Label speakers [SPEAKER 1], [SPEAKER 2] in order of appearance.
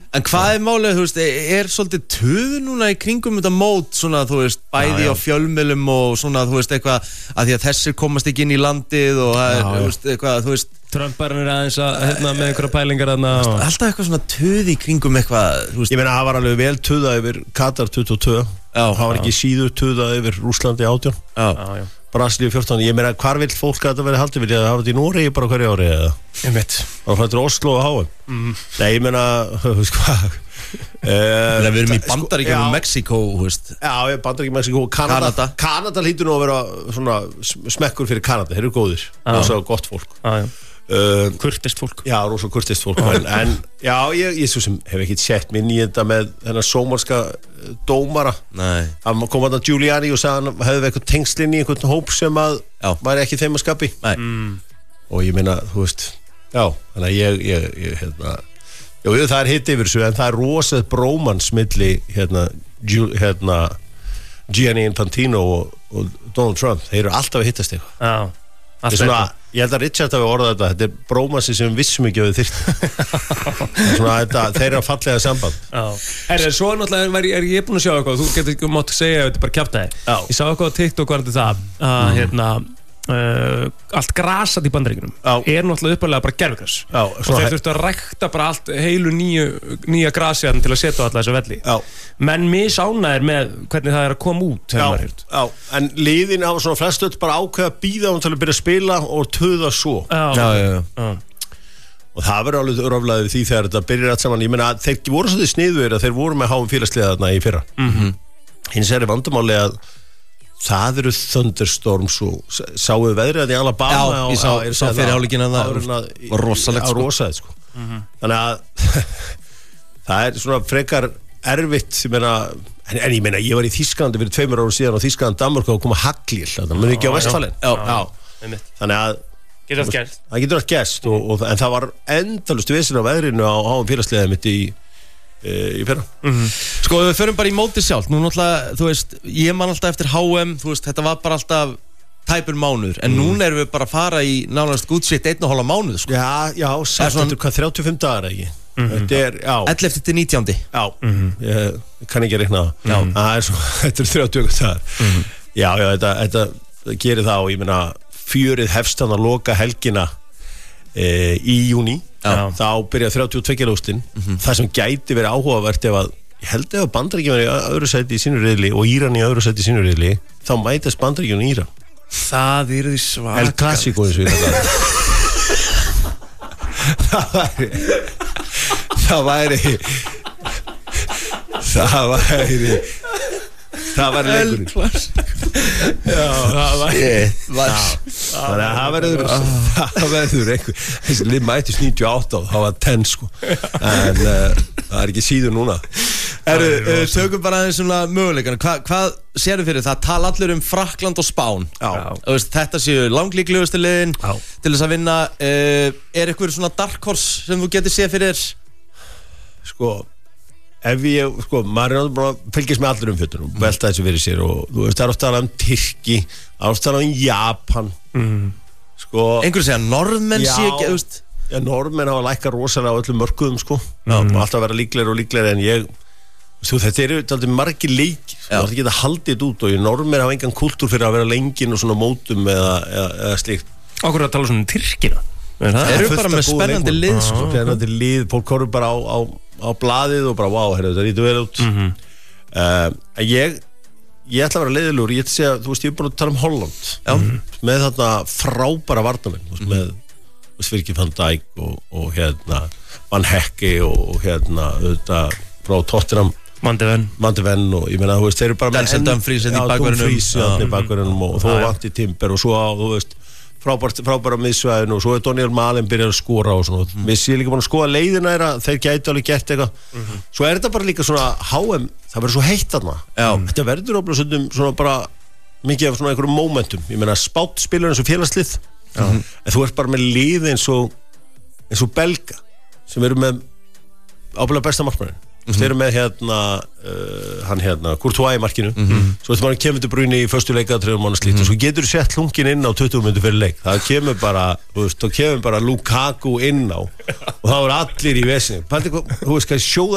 [SPEAKER 1] En hvað málið, þú veist, svolítið töð núna í kringum þetta mót, svona, þú veist, bæði á fjölmiðlum og svona, þú veist, eitthvað, að því að þessir komast ekki inn í landið og þú veist, eitthvað, þú veist,
[SPEAKER 2] Trumparinn aðeins að með einhverja pælingar
[SPEAKER 1] alltaf eitthvað svona töð í kringum eitthvað, þú veist.
[SPEAKER 3] Ég meina, það var alveg vel töða yfir Katar 22, það var ekki síður töða yfir Rússlandi 18, Brasilíu 14. Ég meina, hvar vill fólk að þetta verið haldið? Vil ég að hafa þetta í Noregi bara hverju ári eða?
[SPEAKER 2] Ég veit.
[SPEAKER 3] Það var Oslo og HM. Nei, ég meina, þú veist hvað?
[SPEAKER 1] Við erum í Bandaríkjum Mexíkó, þú veist.
[SPEAKER 3] Já, Bandaríkjum Mexíkó, Kanada hlýtur nú að vera svona smekkur fyrir Kanada, þeir eru góðir, og svo gott fólk.
[SPEAKER 2] Kurteist fólk.
[SPEAKER 3] Já, rosa kurteist fólk. En já, ég svo sem hef ekki sett mig inn í þetta með þennan sómalska dómara.
[SPEAKER 1] Nei.
[SPEAKER 3] Hann kom að Giuliani og sagði hann hefði eitthvað tengslinn í einhvern hóp sem að væri ekki þeim að skapi.
[SPEAKER 1] Nei.
[SPEAKER 3] Og ég meina, þú veist, já, þannig að ég hérna, já, það hitt yfir þessu, en það rosað brómans milli Gianni Infantino og Donald Trump. Þeir eru alltaf að hittast eitthvað.
[SPEAKER 2] Já.
[SPEAKER 3] Ég held að Richard hafi orðað þetta er brómansi sem við vissum ekki að við þyrfti þeir eru að fallega samband
[SPEAKER 2] Svo náttúrulega ég búin að sjá eitthvað þú getur ekki mátt að segja að þetta bara kjaftaði ég sá eitthvað á TikTok varandi það allt grasat í Bandaríkjunum náttúrulega uppalega bara gerfigras og þeir þurftu að rækta bara allt heilu nýja grasjarn til að setja á alla þessa velli menn misánægir með hvernig það er að koma út
[SPEAKER 3] en liðin hafa svona flestöld bara ákveða að bíða til að byrja að spila og töða svo og það verður alveg röflaðið því þegar þetta byrjar allt saman ég meina þeir voru svolítið sniðugir að þeir voru með háum félagsliða þarna í fyrra hins er vandamáli að það eru thunderstorms og sáuðu veðrið í Alabama
[SPEAKER 1] ég sá fyrir hálfleikinn að það var rosalegt
[SPEAKER 3] sko. Þannig að það er svona frekar erfitt en ég meina ég var í Þýskalandi fyrir 2 árum síðan og Þýskaland Danmörk og koma haglil það mun ekki á Vestfalen þannig að það getur allt gerst en það var endalust vesinn á veðrinu á háum félagsliðið mitt í fyrra
[SPEAKER 1] Sko við förum bara í mótið sjálf nú náttúrulega, þú veist, ég man alltaf eftir HM þú veist, þetta var bara alltaf tæpur mánuður en núna erum við bara að fara í nánast gútsitt 1,5 mánuð sko.
[SPEAKER 3] Já, þetta er 35 dagar ekki þetta er,
[SPEAKER 1] 11. til 19.
[SPEAKER 3] Ég kann ekki reikna þetta er 30 dagar já, þetta gerir það og ég meina fjörið hefst hann að loka helgina í júní þá byrja 32 lóstin það sem gæti verið áhugavert ef að ég held að Bandaríkjum er í öðru sæti í sínu riðli og Íran í öðru sæti í sínu riðli þá mætast Bandaríkjum í Íran
[SPEAKER 1] það er því svakar
[SPEAKER 3] El Clásico eins og það væri leikurinn þannig að það verður einhver þessi lið mætist 98 það var 10 sko en það er ekki síður núna
[SPEAKER 1] tökum bara aðeins svona möguleikan hvað sérðu fyrir það tala allir Frakkland og Spán þetta séu langlíklegustu liðin til þess að vinna eitthvað svona dark horse sem þú getur séð fyrir
[SPEAKER 3] sko ef ég, sko, maður er bara að fylgjast með allir fjötunum, velta þessu fyrir sér og þú veist, það er ofta að tala Tyrki það er ofta að tala Japan sko
[SPEAKER 1] einhverju segja Norðmenn sé ekki, þú veist
[SPEAKER 3] Norðmenn hafa lækkað rosalega á öllum mörkuðum sko og alltaf að vera líklegri og líklegri en ég þú, þetta eru alltaf margir leikir þú ætti ekki að halda þetta út og Norðmenn hafa engan kultúr fyrir að vera lengin og svona mótum eða slíkt
[SPEAKER 2] Okkur að tala svona Tyrkina
[SPEAKER 1] það eru bara með spennandi lið sko
[SPEAKER 3] spennandi lið, fólk horfir bara á blaðið og bara wow, þetta lítur vel út ég ætla að vera leiðilegur ég ætla að segja, þú veist, ég er búin að tala Holland með þarna frábæra varnarmenn með Virgil van Dijk og Van Hecke og frá Tottenham Mandi Venn og ég meina, þú veist, þeir eru bara
[SPEAKER 1] Denzel Dumfries í
[SPEAKER 3] bakverðinum og þó vanti Timber og svo á, þú veist frábæra miðsvæðinu og svo er Daniel Malen byrjað að skora og svona við séum líka búin að skoða leiðina þeir gæti alveg gert eitthvað svo er þetta bara líka svona HM það verður svo heitt þarna þetta verður ofla svona bara mikið af svona einhverjum momentum ég meina Spát spilar eins og félagslið en þú ert bara með lið eins og belga sem eru með ábyggilega besta markmanninn þeir eru með Courtois í markinu svo þetta maður kemur til Bruyne í fyrstu leikatriðum og svo getur þú sett hlungin inn á 20 minnum fyrir leik það kemur bara Lukaku inn á og þá er allir í vesinu þú veist hvað sjóða